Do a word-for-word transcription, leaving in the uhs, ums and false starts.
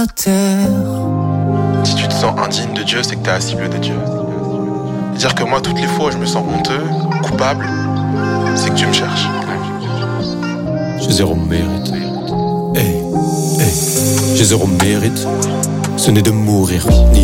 Si tu te sens indigne de Dieu, c'est que t'es la cible de Dieu. Dire que moi, toutes les fois où je me sens honteux, coupable, c'est que tu me cherches. J'ai zéro mérite. Hey, hey. J'ai zéro mérite. Ce n'est de mourir ni